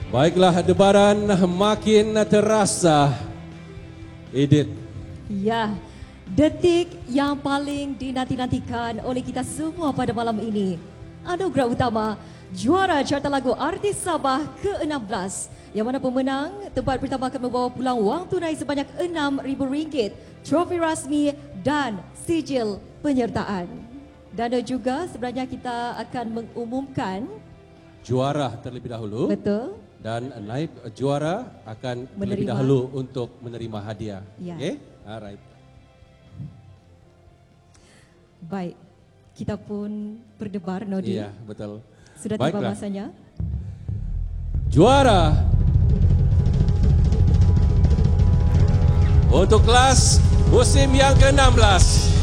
Baiklah, debaran makin terasa. Edith. Ya, detik yang paling dinanti-nantikan oleh kita semua pada malam ini. Anugerah utama juara carta lagu artis Sabah ke-16, yang mana pemenang tempat pertama akan membawa pulang wang tunai sebanyak RM6,000, trofi rasmi dan sijil penyertaan. Dan juga sebenarnya kita akan mengumumkan Juara terlebih dahulu. betul. Dan naib juara akan terlebih Menerima. dahulu untuk menerima hadiah. Ya. Okay? Alright. Baik, kita pun berdebar, Nodi. Iya, betul. Sudah tiba Baiklah. masanya. Juara untuk kelas musim yang ke-16